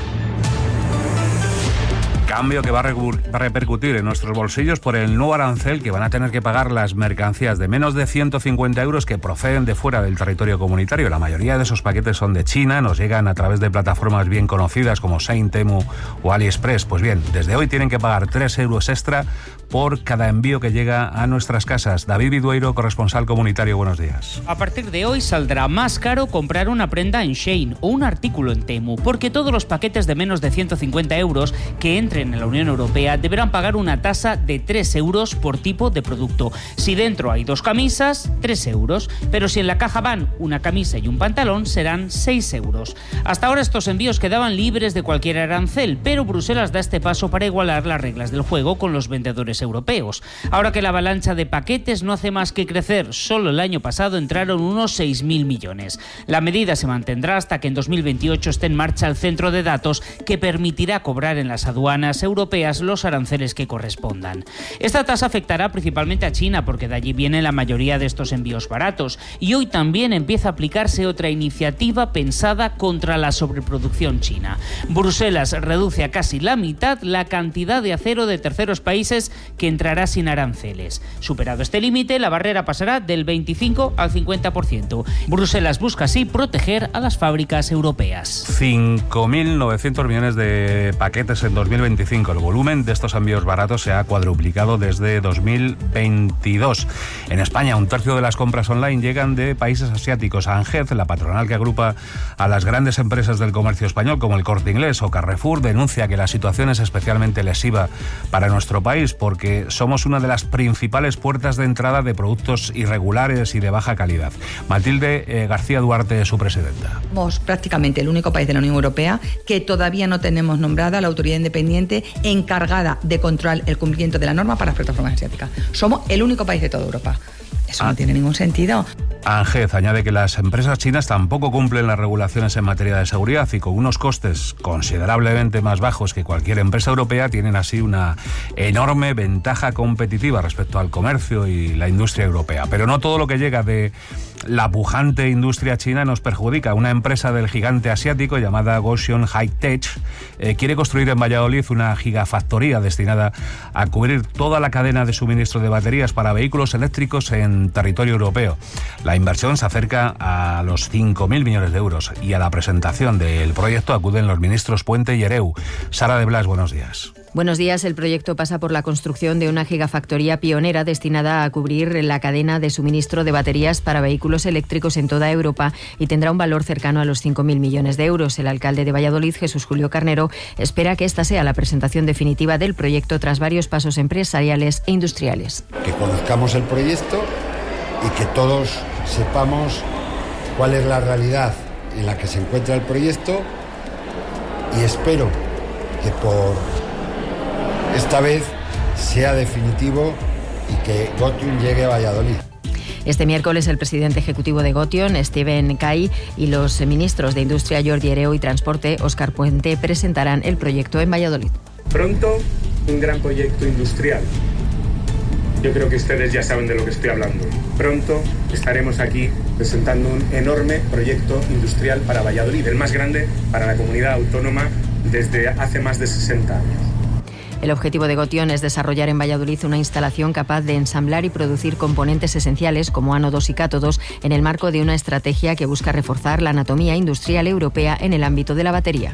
Cambio que va a repercutir en nuestros bolsillos por el nuevo arancel que van a tener que pagar las mercancías de menos de ciento cincuenta euros que proceden de fuera del territorio comunitario. La mayoría de esos paquetes son de China, nos llegan a través de plataformas bien conocidas como Shein, Temu o AliExpress. Pues bien, desde hoy tienen que pagar tres euros extra por cada envío que llega a nuestras casas. David Vidueiro, corresponsal comunitario, buenos días. A partir de hoy saldrá más caro comprar una prenda en Shein o un artículo en Temu, porque todos los paquetes de menos de ciento cincuenta euros que entren en la Unión Europea deberán pagar una tasa de tres euros por tipo de producto. Si dentro hay dos camisas, tres euros, pero si en la caja van una camisa y un pantalón, serán seis euros. Hasta ahora estos envíos quedaban libres de cualquier arancel, pero Bruselas da este paso para igualar las reglas del juego con los vendedores europeos. Ahora que la avalancha de paquetes no hace más que crecer, solo el año pasado entraron unos seis mil millones. La medida se mantendrá hasta que en dos mil veintiocho esté en marcha el centro de datos que permitirá cobrar en las aduanas europeas los aranceles que correspondan. Esta tasa afectará principalmente a China porque de allí viene la mayoría de estos envíos baratos, y hoy también empieza a aplicarse otra iniciativa pensada contra la sobreproducción china. Bruselas reduce a casi la mitad la cantidad de acero de terceros países que entrará sin aranceles. Superado este límite, la barrera pasará del veinticinco al cincuenta por ciento. Bruselas busca así proteger a las fábricas europeas. cinco mil novecientos millones de paquetes en dos mil veinticinco. El volumen de estos envíos baratos se ha cuadruplicado desde dos mil veintidós. En España, un tercio de las compras online llegan de países asiáticos. ANGEZ, la patronal que agrupa a las grandes empresas del comercio español como el Corte Inglés o Carrefour, denuncia que la situación es especialmente lesiva para nuestro país porque somos una de las principales puertas de entrada de productos irregulares y de baja calidad. Matilde eh, García Duarte, su presidenta. Somos prácticamente el único país de la Unión Europea que todavía no tenemos nombrada la autoridad independiente encargada de controlar el cumplimiento de la norma para las plataformas asiáticas. Somos el único país de toda Europa. Eso ah. no tiene ningún sentido. ANGEZ añade que las empresas chinas tampoco cumplen las regulaciones en materia de seguridad y con unos costes considerablemente más bajos que cualquier empresa europea tienen así una enorme ventaja competitiva respecto al comercio y la industria europea. Pero no todo lo que llega de la pujante industria china nos perjudica. Una empresa del gigante asiático llamada Gotion High-Tech eh, quiere construir en Valladolid una gigafactoría destinada a cubrir toda la cadena de suministro de baterías para vehículos eléctricos en territorio europeo. La inversión se acerca a los cinco mil millones de euros y a la presentación del proyecto acuden los ministros Puente y Ereu. Sara de Blas, buenos días. Buenos días. El proyecto pasa por la construcción de una gigafactoría pionera destinada a cubrir la cadena de suministro de baterías para vehículos eléctricos en toda Europa y tendrá un valor cercano a los cinco mil millones de euros. El alcalde de Valladolid, Jesús Julio Carnero, espera que esta sea la presentación definitiva del proyecto tras varios pasos empresariales e industriales. Que conozcamos el proyecto y que todos sepamos cuál es la realidad en la que se encuentra el proyecto, y espero que por esta vez sea definitivo y que Gotion llegue a Valladolid. Este miércoles el presidente ejecutivo de Gotion, Steven Kay, y los ministros de Industria, Jordi Hereu, y Transporte, Óscar Puente, presentarán el proyecto en Valladolid. Pronto, un gran proyecto industrial. Yo creo que ustedes ya saben de lo que estoy hablando. Pronto estaremos aquí presentando un enorme proyecto industrial para Valladolid, el más grande para la comunidad autónoma desde hace más de sesenta años. El objetivo de Gotion es desarrollar en Valladolid una instalación capaz de ensamblar y producir componentes esenciales como ánodos y cátodos en el marco de una estrategia que busca reforzar la anatomía industrial europea en el ámbito de la batería.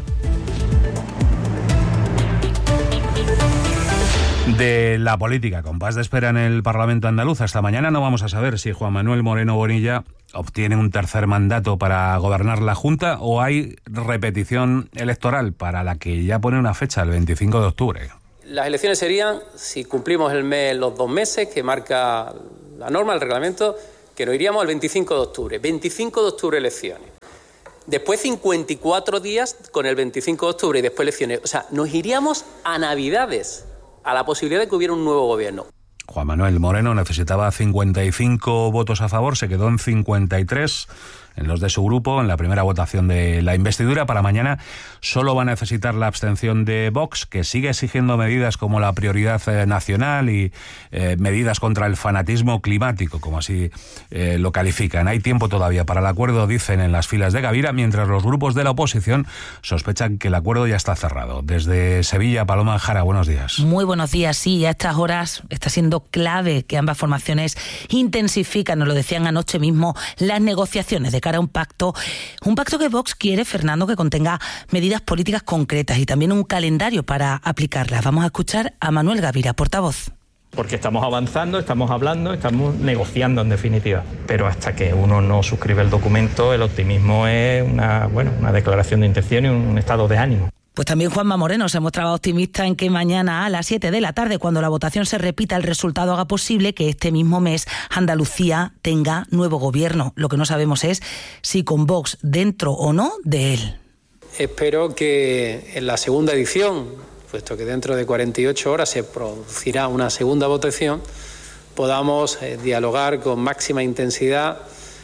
De la política, compás de espera en el Parlamento andaluz. Hasta mañana no vamos a saber si Juan Manuel Moreno Bonilla obtiene un tercer mandato para gobernar la Junta o hay repetición electoral para la que ya pone una fecha, el veinticinco de octubre. Las elecciones serían, si cumplimos el mes, los dos meses que marca la norma, el reglamento, que nos iríamos al veinticinco de octubre. veinticinco de octubre elecciones. Después cincuenta y cuatro días con el veinticinco de octubre y después elecciones. O sea, nos iríamos a Navidades, a la posibilidad de que hubiera un nuevo gobierno. Juan Manuel Moreno necesitaba cincuenta y cinco votos a favor, se quedó en cincuenta y tres en los de su grupo en la primera votación de la investidura. Para mañana solo va a necesitar la abstención de Vox, que sigue exigiendo medidas como la prioridad eh, nacional y eh, medidas contra el fanatismo climático, como así eh, lo califican. Hay tiempo todavía para el acuerdo, dicen en las filas de Gavira, mientras los grupos de la oposición sospechan que el acuerdo ya está cerrado. Desde Sevilla, Paloma Jara, buenos días. Muy buenos días. Sí, a estas horas está siendo clave que ambas formaciones intensifican, nos lo decían anoche mismo, las negociaciones de cara a un pacto, un pacto que Vox quiere, Fernando, que contenga medidas políticas concretas y también un calendario para aplicarlas. Vamos a escuchar a Manuel Gavira, portavoz. Porque estamos avanzando, estamos hablando, estamos negociando en definitiva. Pero hasta que uno no suscribe el documento, el optimismo es una, bueno, una declaración de intención y un estado de ánimo. Pues también Juanma Moreno se mostraba optimista en que mañana a las siete de la tarde, cuando la votación se repita, el resultado haga posible que este mismo mes Andalucía tenga nuevo gobierno. Lo que no sabemos es si con Vox dentro o no de él. Espero que en la segunda edición, puesto que dentro de cuarenta y ocho horas se producirá una segunda votación, podamos eh, dialogar con máxima intensidad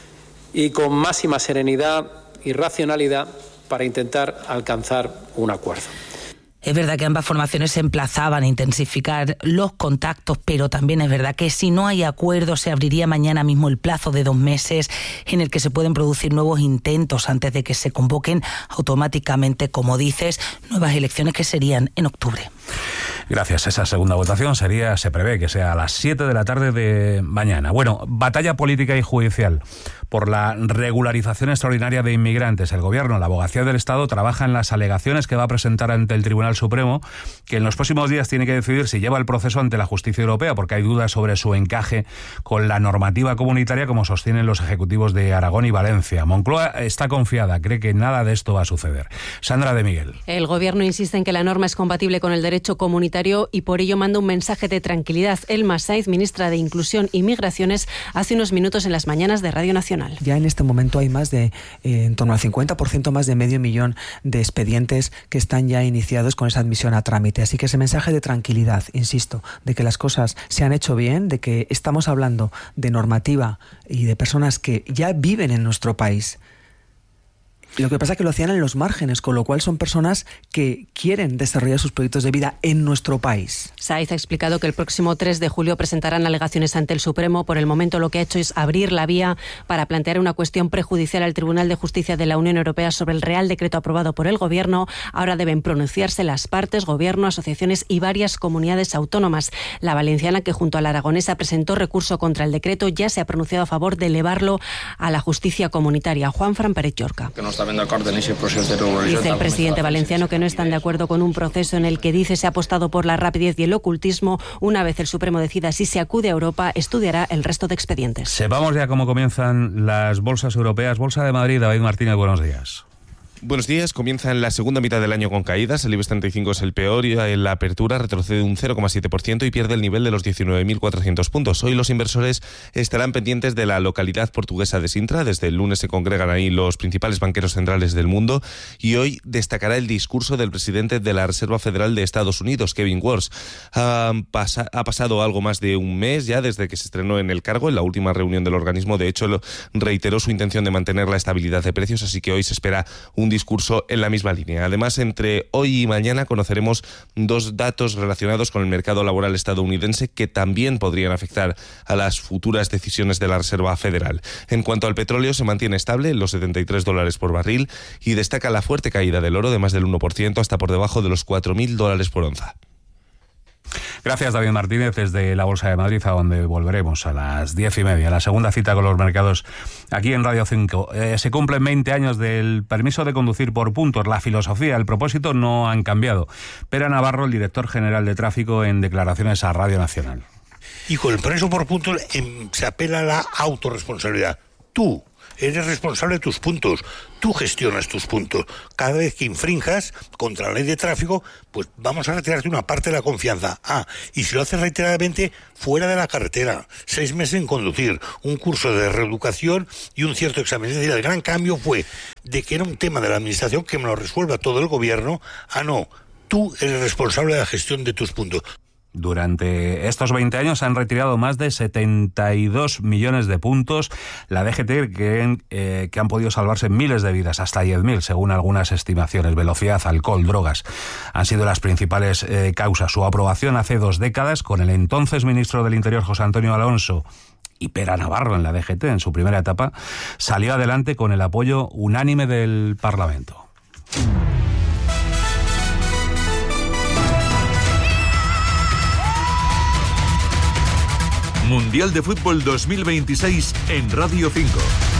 y con máxima serenidad y racionalidad para intentar alcanzar un acuerdo. Es verdad que ambas formaciones se emplazaban a intensificar los contactos, pero también es verdad que si no hay acuerdo se abriría mañana mismo el plazo de dos meses en el que se pueden producir nuevos intentos antes de que se convoquen automáticamente, como dices, nuevas elecciones que serían en octubre. Gracias. Esa segunda votación sería, se prevé que sea a las siete de la tarde de mañana. Bueno, batalla política y judicial por la regularización extraordinaria de inmigrantes. El Gobierno, la Abogacía del Estado, trabaja en las alegaciones que va a presentar ante el Tribunal Supremo, que en los próximos días tiene que decidir si lleva el proceso ante la justicia europea, porque hay dudas sobre su encaje con la normativa comunitaria, como sostienen los ejecutivos de Aragón y Valencia. Moncloa está confiada, cree que nada de esto va a suceder. Sandra de Miguel. El Gobierno insiste en que la norma es compatible con el derecho comunitario y por ello manda un mensaje de tranquilidad. Elma Saiz, ministra de Inclusión y Migraciones, hace unos minutos en las mañanas de Radio Nacional. Ya en este momento hay más de, eh, en torno al cincuenta por ciento más de medio millón de expedientes que están ya iniciados con esa admisión a trámite. Así que ese mensaje de tranquilidad, insisto, de que las cosas se han hecho bien, de que estamos hablando de normativa y de personas que ya viven en nuestro país. Lo que pasa es que lo hacían en los márgenes, con lo cual son personas que quieren desarrollar sus proyectos de vida en nuestro país. Saiz ha explicado que el próximo tres de julio presentarán alegaciones ante el Supremo. Por el momento lo que ha hecho es abrir la vía para plantear una cuestión prejudicial al Tribunal de Justicia de la Unión Europea sobre el Real Decreto aprobado por el Gobierno. Ahora deben pronunciarse las partes, Gobierno, asociaciones y varias comunidades autónomas. La valenciana, que junto a la aragonesa presentó recurso contra el decreto, ya se ha pronunciado a favor de elevarlo a la justicia comunitaria. Juan Fran Pérez Llorca. Que no está ben d'acord en ese proceso de regularització. Dice el presidente valenciano que no están de acuerdo con un proceso en el que dice se ha apostado por la rapidez y el ocultismo. Una vez el Supremo decida si se acude a Europa, estudiará el resto de expedientes. Sepamos ya cómo comienzan las bolsas europeas. Bolsa de Madrid, David Martínez, buenos días. Buenos días. Comienza en la segunda mitad del año con caídas. El IBEX treinta y cinco es el peor y en la apertura retrocede un cero coma siete por ciento y pierde el nivel de los diecinueve mil cuatrocientos puntos. Hoy los inversores estarán pendientes de la localidad portuguesa de Sintra. Desde el lunes se congregan ahí los principales banqueros centrales del mundo y hoy destacará el discurso del presidente de la Reserva Federal de Estados Unidos, Kevin Warsh. Ha, pasa, ha pasado algo más de un mes ya desde que se estrenó en el cargo. En la última reunión del organismo, de hecho, reiteró su intención de mantener la estabilidad de precios, así que hoy se espera un discurso en la misma línea. Además, entre hoy y mañana conoceremos dos datos relacionados con el mercado laboral estadounidense que también podrían afectar a las futuras decisiones de la Reserva Federal. En cuanto al petróleo, se mantiene estable en los setenta y tres dólares por barril y destaca la fuerte caída del oro de más del uno por ciento hasta por debajo de los cuatro mil dólares por onza. Gracias, David Martínez, desde la Bolsa de Madrid, a donde volveremos a las diez y media. La segunda cita con los mercados aquí en Radio cinco. Eh, se cumplen veinte años del permiso de conducir por puntos. La filosofía, el propósito no han cambiado. Pera Navarro, el director general de tráfico, en declaraciones a Radio Nacional. Y con el permiso por puntos eh, se apela a la autorresponsabilidad. Tú eres responsable de tus puntos, tú gestionas tus puntos. Cada vez que infrinjas contra la ley de tráfico, pues vamos a retirarte una parte de la confianza. Ah, y si lo haces reiteradamente, fuera de la carretera, seis meses en conducir, un curso de reeducación y un cierto examen. Es decir, el gran cambio fue de que era un tema de la administración que me lo resuelva todo el gobierno, a no, tú eres responsable de la gestión de tus puntos. Durante estos veinte años se han retirado más de setenta y dos millones de puntos. La D G T cree eh, que han podido salvarse miles de vidas, hasta diez mil, según algunas estimaciones. Velocidad, alcohol, drogas han sido las principales eh, causas. Su aprobación hace dos décadas, con el entonces ministro del Interior, José Antonio Alonso, y Pera Navarro en la D G T en su primera etapa, salió adelante con el apoyo unánime del Parlamento. Mundial de Fútbol dos mil veintiséis en Radio cinco.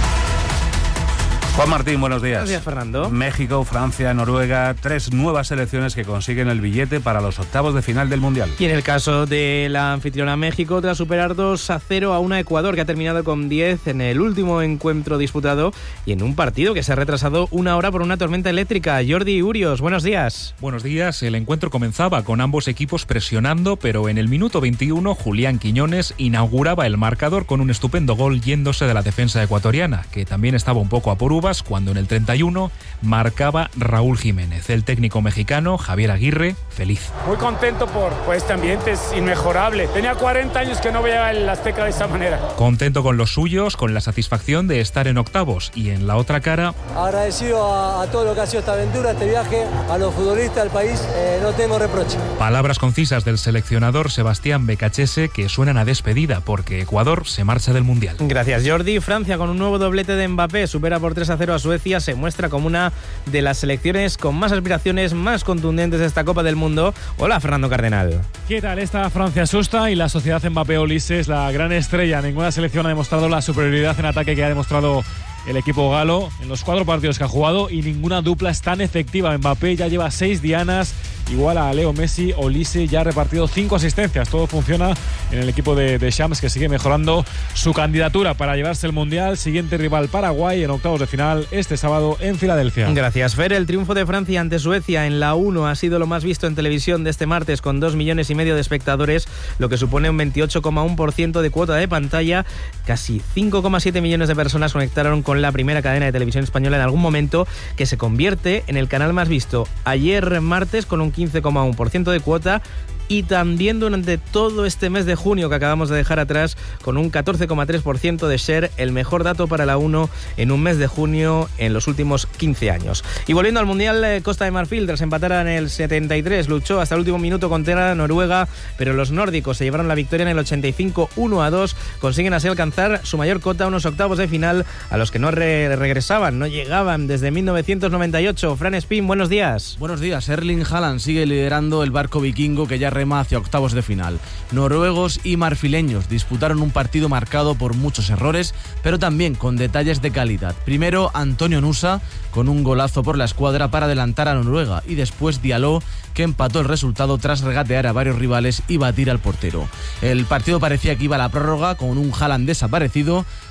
Juan Martín, buenos días. Buenos días, Fernando. México, Francia, Noruega, tres nuevas selecciones que consiguen el billete para los octavos de final del Mundial. Y en el caso de la anfitriona México, tras superar dos a cero a una Ecuador que ha terminado con diez en el último encuentro disputado y en un partido que se ha retrasado una hora por una tormenta eléctrica. Jordi Urios, buenos días. Buenos días. El encuentro comenzaba con ambos equipos presionando, pero en el minuto veintiuno Julián Quiñones inauguraba el marcador con un estupendo gol yéndose de la defensa ecuatoriana, que también estaba un poco a por uvas, cuando en el treinta y uno marcaba Raúl Jiménez. El técnico mexicano, Javier Aguirre, feliz. Muy contento por, por este ambiente, es inmejorable. Tenía cuarenta años que no veía el Azteca de esta manera. Contento con los suyos, con la satisfacción de estar en octavos, y en la otra cara... Agradecido a, a todo lo que ha sido esta aventura, este viaje, a los futbolistas, al país, eh, no tengo reproche. Palabras concisas del seleccionador Sebastián Becachese que suenan a despedida, porque Ecuador se marcha del Mundial. Gracias, Jordi. Francia, con un nuevo doblete de Mbappé, supera por tres a cero a Suecia, se muestra como una de las selecciones con más aspiraciones, más contundentes de esta Copa del Mundo. Hola, Fernando Cardenal. ¿Qué tal? Esta Francia asusta y la sociedad Mbappé-Olise es la gran estrella. Ninguna selección ha demostrado la superioridad en ataque que ha demostrado el equipo galo en los cuatro partidos que ha jugado, y ninguna dupla es tan efectiva. Mbappé ya lleva seis dianas, igual a Leo Messi. Olise ya ha repartido cinco asistencias. Todo funciona en el equipo de, de Shams, que sigue mejorando su candidatura para llevarse el Mundial. Siguiente rival, Paraguay, en octavos de final este sábado en Filadelfia. Gracias, Fer. El triunfo de Francia ante Suecia en la uno ha sido lo más visto en televisión de este martes, con dos millones y medio de espectadores, lo que supone un veintiocho coma uno por ciento de cuota de pantalla. Casi cinco coma siete millones de personas conectaron con la primera cadena de televisión española en algún momento, que se convierte en el canal más visto ayer martes con un quince coma uno por ciento de cuota, y también durante todo este mes de junio que acabamos de dejar atrás, con un catorce coma tres por ciento de share, el mejor dato para la uno en un mes de junio en los últimos quince años. Y volviendo al Mundial, Costa de Marfil, tras empatar en el setenta y tres, luchó hasta el último minuto contra Noruega, pero los nórdicos se llevaron la victoria en el ochenta y cinco, uno a dos, consiguen así alcanzar su mayor cota, unos octavos de final a los que no re- regresaban, no llegaban desde mil novecientos noventa y ocho. Fran Espín, buenos días. Buenos días. Erling Haaland sigue liderando el barco vikingo que ya rema hacia octavos de final. Noruegos y marfileños disputaron un partido marcado por muchos errores, pero también con detalles de calidad. Primero, Antonio Nusa con un golazo por la escuadra para adelantar a Noruega, y después Diallo, que empató el resultado tras regatear a varios rivales y batir al portero. El partido parecía que iba a la prórroga, con un Haaland desaparecido,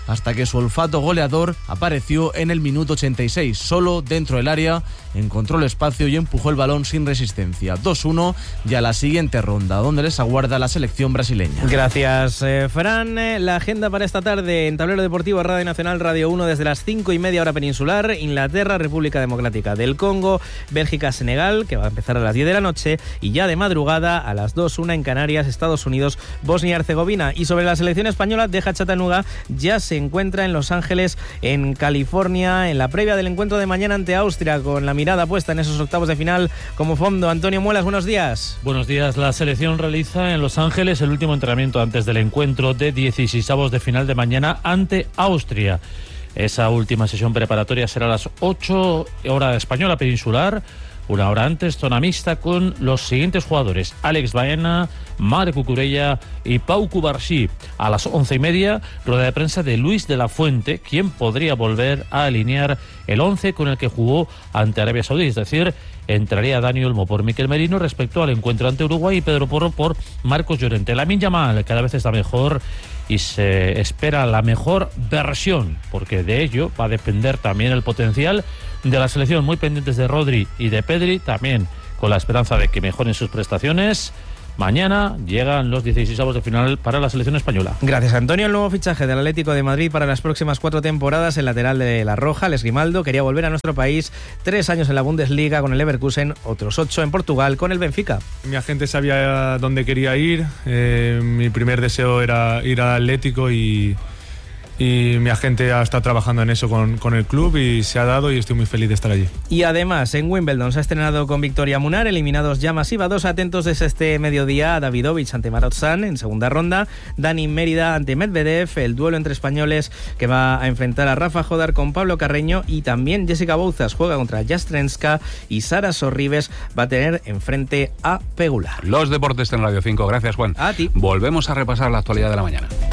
hasta que su olfato goleador apareció en el minuto ochenta y seis, solo dentro del área, encontró el espacio y empujó el balón sin resistencia. dos uno y a la siguiente ronda, donde les aguarda la selección brasileña. Gracias, eh, Fran. La agenda para esta tarde en Tablero Deportivo, Radio Nacional, Radio uno, desde las cinco y media hora peninsular, Inglaterra, República Democrática del Congo, Bélgica, Senegal, que va a empezar a las diez de la noche, y ya de madrugada a las dos, una en Canarias, Estados Unidos, Bosnia y Herzegovina. Y sobre la selección española, Deja Chattanooga ya se encuentra en Los Ángeles, en California, en la previa del encuentro de mañana ante Austria, con la mirada puesta en esos octavos de final como fondo. Antonio Muelas, buenos días. Buenos días. La selección realiza en Los Ángeles el último entrenamiento antes del encuentro de dieciseisavos de final de mañana ante Austria. Esa última sesión preparatoria será a las ocho, hora española peninsular, una hora antes, zona mixta, con los siguientes jugadores: Alex Baena, Marc Cucurella y Pau Cubarsí. A las once y media, rueda de prensa de Luis de la Fuente, quien podría volver a alinear el once con el que jugó ante Arabia Saudí, es decir, entraría Dani Olmo por Miquel Merino respecto al encuentro ante Uruguay y Pedro Porro por Marcos Llorente. Lamine Yamal cada vez está mejor y se espera la mejor versión, porque de ello va a depender también el potencial de la selección. Muy pendientes de Rodri y de Pedri, también con la esperanza de que mejoren sus prestaciones. Mañana llegan los dieciseisavos de final para la selección española. Gracias, Antonio. El nuevo fichaje del Atlético de Madrid para las próximas cuatro temporadas, el lateral de La Roja, Les Grimaldo, quería volver a nuestro país. Tres años en la Bundesliga con el Leverkusen, otros ocho en Portugal con el Benfica. Mi agente sabía dónde quería ir. Eh, mi primer deseo era ir al Atlético y... y mi agente ha estado trabajando en eso con, con el club y se ha dado, y estoy muy feliz de estar allí. Y además en Wimbledon se ha estrenado con victoria Munar, eliminados ya Masiva dos. Atentos desde este mediodía a Davidovich ante Marat-San en segunda ronda, Dani Mérida ante Medvedev, el duelo entre españoles que va a enfrentar a Rafa Jodar con Pablo Carreño, y también Jessica Bouzas juega contra Jastrenska y Sara Sorribes va a tener enfrente a Pegula. Los deportes en Radio cinco. Gracias, Juan. A ti. Volvemos a repasar la actualidad de la mañana.